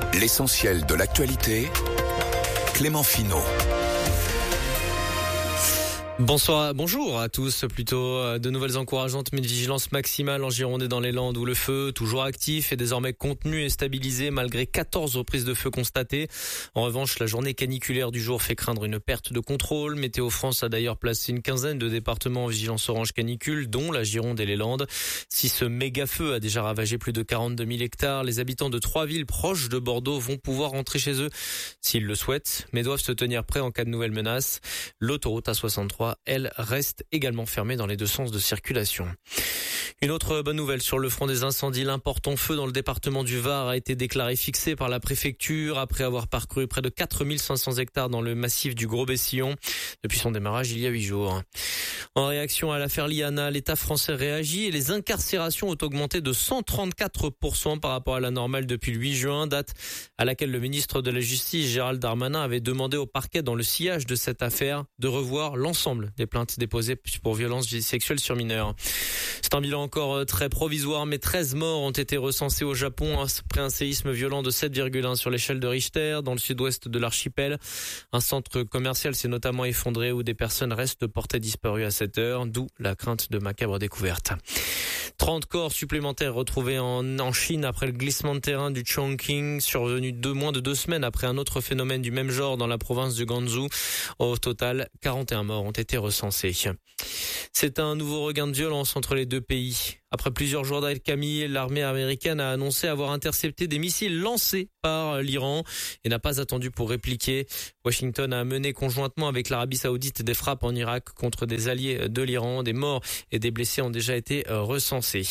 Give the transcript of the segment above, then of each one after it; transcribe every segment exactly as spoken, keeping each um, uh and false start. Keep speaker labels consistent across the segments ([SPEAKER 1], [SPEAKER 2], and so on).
[SPEAKER 1] L'essentiel de l'actualité, Clément Finot.
[SPEAKER 2] Bonsoir, bonjour à tous. Plutôt de nouvelles encourageantes, mais de vigilance maximale en Gironde et dans les Landes où le feu, toujours actif, est désormais contenu et stabilisé malgré quatorze reprises de feu constatées. En revanche, la journée caniculaire du jour fait craindre une perte de contrôle. Météo France a d'ailleurs placé une quinzaine de départements en vigilance orange canicule, dont la Gironde et les Landes. Si ce méga feu a déjà ravagé plus de quarante-deux mille hectares, les habitants de trois villes proches de Bordeaux vont pouvoir rentrer chez eux s'ils le souhaitent, mais doivent se tenir prêts en cas de nouvelles menaces. L'autoroute A soixante-trois, elle, reste également fermée dans les deux sens de circulation. Une autre bonne nouvelle sur le front des incendies. L'important feu dans le département du Var a été déclaré fixé par la préfecture après avoir parcouru près de quatre mille cinq cents hectares dans le massif du Gros-Bessillon depuis son démarrage il y a huit jours. En réaction à l'affaire Liana, l'État français réagit et les incarcérations ont augmenté de cent trente-quatre pour cent par rapport à la normale depuis le huit juin, date à laquelle le ministre de la Justice, Gérald Darmanin, avait demandé au parquet dans le sillage de cette affaire de revoir l'ensemble des plaintes déposées pour violences sexuelles sur mineurs. C'est un bilan encore très provisoire, mais treize morts ont été recensés au Japon après un séisme violent de sept virgule un sur l'échelle de Richter dans le sud-ouest de l'archipel. Un centre commercial s'est notamment effondré où des personnes restent portées disparues à cette heure, d'où la crainte de macabres découvertes. trente corps supplémentaires retrouvés en, en Chine après le glissement de terrain du Chongqing, survenu deux, moins de deux semaines après un autre phénomène du même genre dans la province du Gansu. Au total, quarante et un morts ont été recensés. C'est un nouveau regain de violence entre les deux pays. Après plusieurs jours d'accalmie, l'armée américaine a annoncé avoir intercepté des missiles lancés par l'Iran et n'a pas attendu pour répliquer. Washington a mené conjointement avec l'Arabie Saoudite des frappes en Irak contre des alliés de l'Iran. Des morts et des blessés ont déjà été recensés.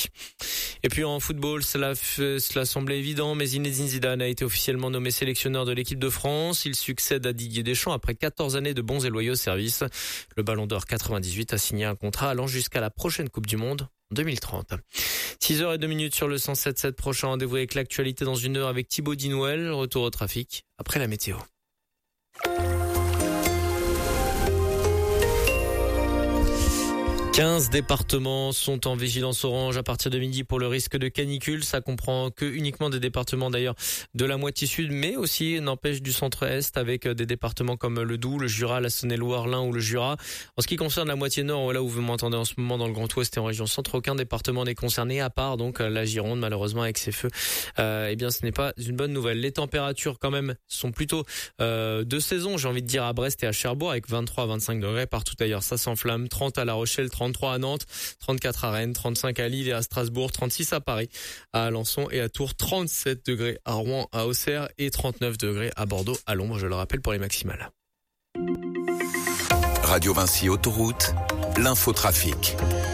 [SPEAKER 2] Et puis en football, cela, cela semblait évident, mais Zinedine Zidane a été officiellement nommé sélectionneur de l'équipe de France. Il succède à Didier Deschamps après quatorze années de bons et loyaux services. Le Ballon d'Or quatre-vingt-dix-huit a signé un contrat allant jusqu'à la prochaine Coupe du Monde en deux mille trente. six heures zéro deux sur le cent sept virgule sept. Prochain rendez-vous avec l'actualité dans une heure avec Thibaut Dinouel. Retour au trafic après la météo. quinze départements sont en vigilance orange à partir de midi pour le risque de canicule. Ça comprend que uniquement des départements d'ailleurs de la moitié sud, mais aussi n'empêche du centre-est avec des départements comme le Doubs, le Jura, la Saône-et-Loire, l'Ain ou le Jura. En ce qui concerne la moitié nord, là où vous m'entendez en ce moment dans le Grand Ouest et en région centre, aucun département n'est concerné à part donc la Gironde malheureusement avec ses feux. Euh, eh bien, ce n'est pas une bonne nouvelle. Les températures quand même sont plutôt euh, de saison, j'ai envie de dire à Brest et à Cherbourg avec vingt-trois à vingt-cinq degrés partout ailleurs. Ça s'enflamme. trente à La Rochelle, trente-trois à Nantes, trente-quatre à Rennes, trente-cinq à Lille et à Strasbourg, trente-six à Paris, à Alençon et à Tours, trente-sept degrés à Rouen, à Auxerre et trente-neuf degrés à Bordeaux, à l'ombre, je le rappelle pour les maximales.
[SPEAKER 1] Radio Vinci Autoroute, l'infotrafic.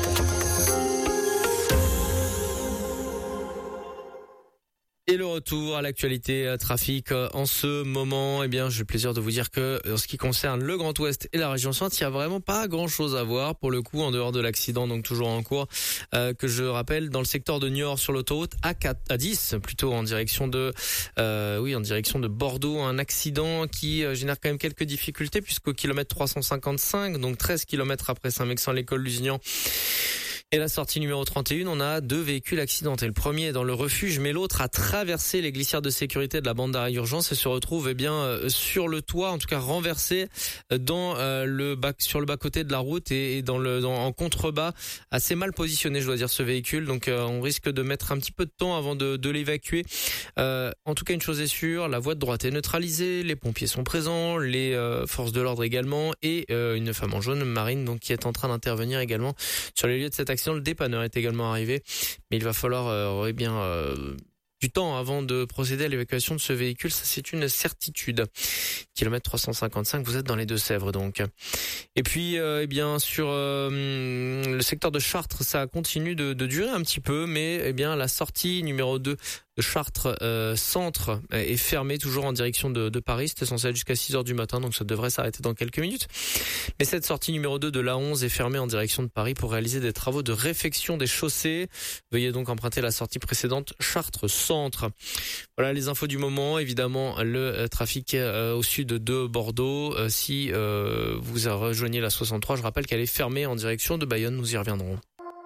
[SPEAKER 2] Et le retour à l'actualité euh, trafic euh, en ce moment, eh bien, j'ai le plaisir de vous dire que en ce qui concerne le Grand Ouest et la région centre, il y a vraiment pas grand-chose à voir pour le coup en dehors de l'accident donc toujours en cours euh, que je rappelle dans le secteur de Niort sur l'autoroute A quatre A dix plutôt en direction de euh, oui, en direction de Bordeaux, un accident qui euh, génère quand même quelques difficultés puisqu'au kilomètre trois cent cinquante-cinq, donc treize kilomètres après Saint-Mexan l'école Lusignan. Et la sortie numéro trente et un, on a deux véhicules accidentés. Le premier est dans le refuge, mais l'autre a traversé les glissières de sécurité de la bande d'arrêt d'urgence et se retrouve eh bien sur le toit, en tout cas renversé dans euh, le bas, sur le bas-côté de la route et, et dans le dans, en contrebas, assez mal positionné, je dois dire, ce véhicule. Donc euh, on risque de mettre un petit peu de temps avant de, de l'évacuer. Euh, en tout cas, une chose est sûre, la voie de droite est neutralisée, les pompiers sont présents, les euh, forces de l'ordre également et euh, une femme en jaune marine donc qui est en train d'intervenir également sur les lieux de cet accident. Le dépanneur est également arrivé, mais il va falloir euh, eh bien euh, du temps avant de procéder à l'évacuation de ce véhicule, ça c'est une certitude. Kilomètre trois cent cinquante-cinq, vous êtes dans les Deux-Sèvres donc. Et puis euh, eh bien sur euh, le secteur de Chartres, ça continue de, de durer un petit peu, mais eh bien la sortie numéro deux de Chartres euh, centre est fermée toujours en direction de, de Paris. C'était censé être jusqu'à six heures du matin, donc ça devrait s'arrêter dans quelques minutes. Mais cette sortie numéro deux de l'A onze est fermée en direction de Paris pour réaliser des travaux de réfection des chaussées. Veuillez donc emprunter la sortie précédente Chartres centre. Voilà les infos du moment. Évidemment, le euh, trafic euh, au sud de Bordeaux. Euh, si euh, vous rejoignez la soixante-trois, je rappelle qu'elle est fermée en direction de Bayonne. Nous y reviendrons.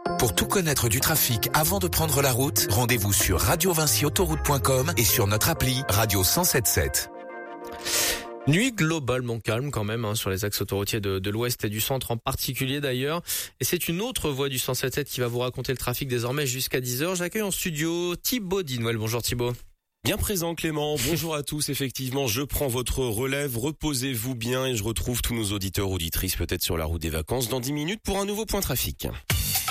[SPEAKER 1] Pour tout connaître du trafic avant de prendre la route, rendez-vous sur radio vinci autoroute point com et sur notre appli Radio cent sept sept.
[SPEAKER 2] Nuit globalement calme quand même hein, sur les axes autoroutiers de, de l'ouest et du centre en particulier d'ailleurs. Et c'est une autre voie du cent sept sept qui va vous raconter le trafic désormais jusqu'à dix heures. J'accueille en studio Thibaut Dinouel. Bonjour Thibaut.
[SPEAKER 3] Bien présent Clément, bonjour à tous, effectivement je prends votre relève, reposez-vous bien et je retrouve tous nos auditeurs auditrices peut-être sur la route des vacances dans dix minutes pour un nouveau point trafic.